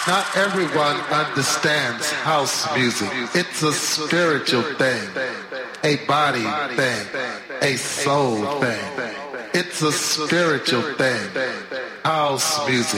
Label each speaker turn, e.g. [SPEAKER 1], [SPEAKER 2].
[SPEAKER 1] Not everyone understands house music. It's a spiritual thing, a body thing, a soul thing. It's a spiritual thing. House music.